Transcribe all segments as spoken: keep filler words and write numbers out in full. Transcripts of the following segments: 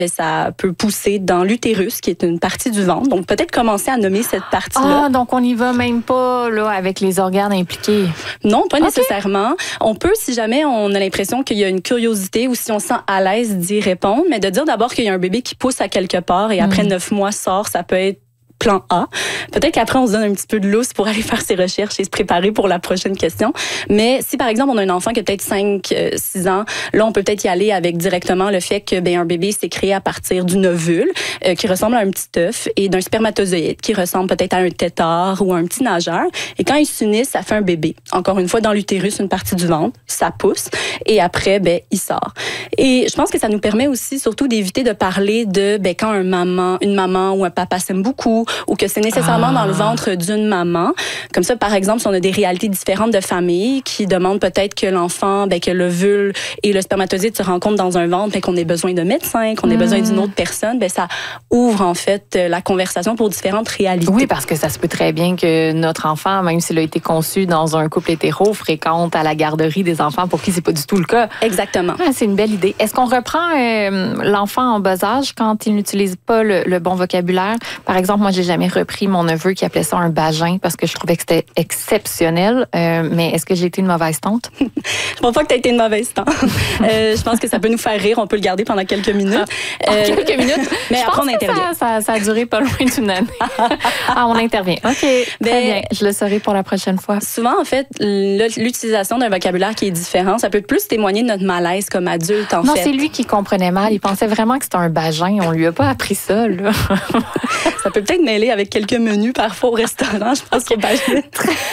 ça peut pousser dans l'utérus, qui est une partie du ventre. Donc, peut-être commencer à nommer cette partie-là. Ah, donc on n'y va même pas là, avec les organes impliqués? Non, pas okay. nécessairement. On peut, si jamais on a l'impression qu'il y a une curiosité ou si on se sent à l'aise d'y répondre, mais de dire d'abord qu'il y a un bébé qui pousse à quelque part et après neuf mmh. mois sort, ça peut être plan A. Peut-être qu'après, on se donne un petit peu de lousse pour aller faire ses recherches et se préparer pour la prochaine question. Mais si, par exemple, on a un enfant qui a peut-être cinq, six ans, là, on peut peut-être y aller avec directement le fait que ben, un bébé s'est créé à partir d'une ovule euh, qui ressemble à un petit œuf et d'un spermatozoïde qui ressemble peut-être à un tétard ou à un petit nageur. Et quand ils s'unissent, ça fait un bébé. Encore une fois, dans l'utérus, une partie du ventre, ça pousse et après, ben, il sort. Et je pense que ça nous permet aussi surtout d'éviter de parler de ben, quand un maman, une maman ou un papa s'aime beaucoup ou que c'est nécessairement ah. dans le ventre d'une maman. Comme ça, par exemple, si on a des réalités différentes de famille qui demandent peut-être que l'enfant, ben, que l'ovule et le spermatozoïde se rencontrent dans un ventre, ben, qu'on ait besoin de médecin, qu'on ait mmh. besoin d'une autre personne, ben, ça ouvre en fait la conversation pour différentes réalités. Oui, parce que ça se peut très bien que notre enfant, même s'il a été conçu dans un couple hétéro, fréquente à la garderie des enfants pour qui c'est pas du tout le cas. Exactement. Ah, c'est une belle idée. Est-ce qu'on reprend euh, l'enfant en bas âge quand il n'utilise pas le, le bon vocabulaire? Par exemple, moi, j'ai jamais repris mon neveu qui appelait ça un bagin parce que je trouvais que c'était exceptionnel. Euh, mais est-ce que j'ai été une mauvaise tante? Je pense pas que tu as été une mauvaise tante. euh, je pense que ça peut nous faire rire. On peut le garder pendant quelques minutes. Ah, euh, quelques minutes? Mais je après, on intervient. Ça, ça, ça a duré pas loin d'une année. Ah, on intervient. OK. Très ben, bien. Je le saurai pour la prochaine fois. Souvent, en fait, l'utilisation d'un vocabulaire qui est différent, ça peut plus témoigner de notre malaise comme adulte, en non, fait. Non, c'est lui qui comprenait mal. Il pensait vraiment que c'était un bagin. On lui a pas appris ça, là. Ça peut peut-être mêler avec quelques menus parfois au restaurant. Je pense qu'il est bagin.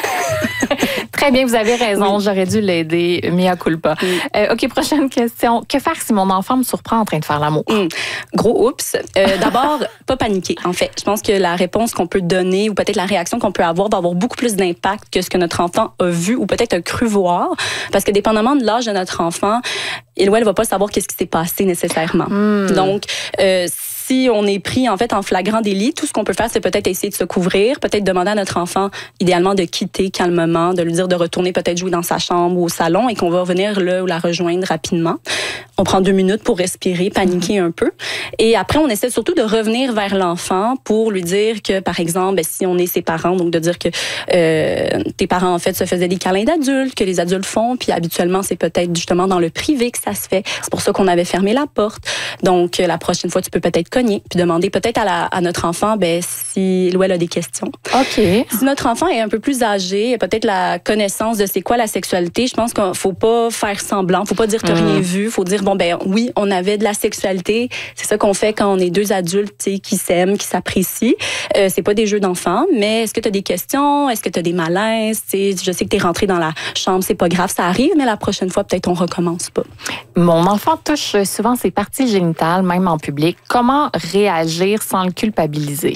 Très bien, vous avez raison. Oui. J'aurais dû l'aider. Mea culpa. Oui. Euh, OK, prochaine question. Que faire si mon enfant me surprend en train de faire l'amour? Mmh. Gros oups. Euh, D'abord, pas paniquer, en fait. Je pense que la réponse qu'on peut donner ou peut-être la réaction qu'on peut avoir va avoir beaucoup plus d'impact que ce que notre enfant a vu ou peut-être a cru voir. Parce que dépendamment de l'âge de notre enfant, il ou elle va pas savoir qu'est-ce qui s'est passé nécessairement. Mmh. Donc, euh, si on est pris en fait en flagrant délit, tout ce qu'on peut faire, c'est peut-être essayer de se couvrir, peut-être demander à notre enfant, idéalement, de quitter calmement, de lui dire de retourner peut-être jouer dans sa chambre ou au salon et qu'on va revenir là ou la rejoindre rapidement. On prend deux minutes pour respirer, paniquer un peu. Et après, on essaie surtout de revenir vers l'enfant pour lui dire que, par exemple, ben, si on est ses parents, donc de dire que euh, tes parents, en fait, se faisaient des câlins d'adultes, que les adultes font, puis habituellement, c'est peut-être justement dans le privé que ça se fait. C'est pour ça qu'on avait fermé la porte. Donc, la prochaine fois, tu peux peut-être cogner, puis demander peut-être à, la, à notre enfant ben, si ou elle a des questions. OK. Si notre enfant est un peu plus âgé, peut-être la connaissance de c'est quoi la sexualité, je pense qu'il faut pas faire semblant, faut pas dire t'as mmh. rien vu, faut dire bon ben oui, on avait de la sexualité, c'est ça qu'on fait quand on est deux adultes qui s'aiment, qui s'apprécient. Euh, c'est pas des jeux d'enfants, mais est-ce que tu as des questions, est-ce que tu as des malaises, t'sais, je sais que tu es rentré dans la chambre, c'est pas grave, ça arrive, mais la prochaine fois peut-être on recommence pas. Mon enfant touche souvent ses parties génitales, même en public. Comment réagir sans le culpabiliser?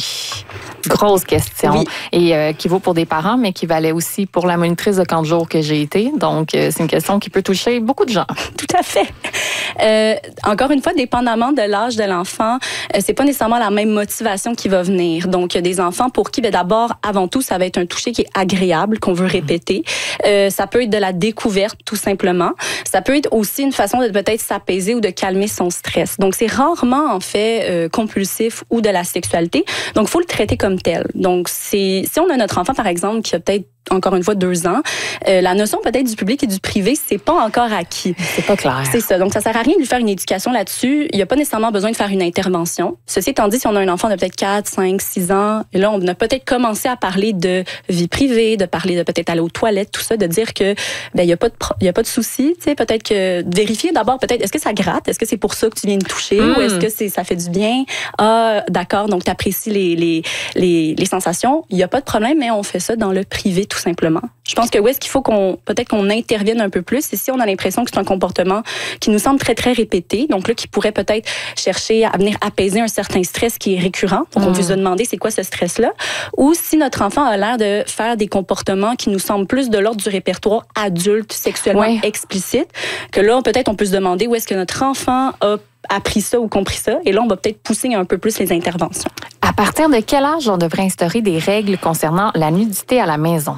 Grosse question. Oui. Et euh, qui vaut pour des parents, mais qui valait aussi pour la monitrice de camp de jour que j'ai été. Donc, euh, c'est une question qui peut toucher beaucoup de gens. Tout à fait. Euh, encore une fois, dépendamment de l'âge de l'enfant, euh, c'est pas nécessairement la même motivation qui va venir. Donc, il y a des enfants pour qui, ben, d'abord, avant tout, ça va être un toucher qui est agréable, qu'on veut répéter. Euh, ça peut être de la découverte, tout simplement. Ça peut être aussi une façon de peut-être s'apaiser ou de calmer son stress. Donc, c'est rarement, en fait, euh, compulsif ou de la sexualité. Donc, il faut le traiter comme tel. Donc, c'est, si on a notre enfant, par exemple, qui a peut-être encore une fois deux ans, euh, la notion peut-être du public et du privé, c'est pas encore acquis. C'est pas clair. C'est ça. Donc, ça sert à rien de lui faire une éducation là-dessus. Il n'y a pas nécessairement besoin de faire une intervention. Ceci étant dit, si on a un enfant de peut-être quatre, cinq, six ans, et là, on a peut-être commencé à parler de vie privée, de parler de peut-être aller aux toilettes, tout ça, de dire que ben il y a pas de il y a pas de souci, tu sais, peut-être que de vérifier d'abord peut-être est-ce que ça gratte, est-ce que c'est pour ça que tu viens de toucher mmh. ou est-ce que c'est ça fait du bien. Ah, d'accord, donc tu apprécies les les les les sensations, il y a pas de problème, mais on fait ça dans le privé tout simplement. Je pense que où est-ce qu'il faut qu'on peut-être qu'on intervienne un peu plus, c'est si on a l'impression que c'est un comportement qui nous semble très très répété, donc là qui pourrait peut-être chercher à venir apaiser un certain stress qui est récurrent, donc mmh. on peut se demander c'est quoi ce stress-là, ou si notre enfant a l'air de faire des comportements qui nous semblent plus de l'ordre du répertoire adulte sexuellement ouais. explicite, que là peut-être on peut se demander où est-ce que notre enfant a appris ça ou compris ça, et là on va peut-être pousser un peu plus les interventions. À partir de quel âge on devrait instaurer des règles concernant la nudité à la maison?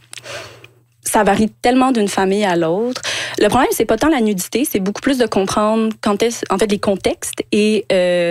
Ça varie tellement d'une famille à l'autre. Le problème, c'est pas tant la nudité, c'est beaucoup plus de comprendre quand est en fait les contextes et euh,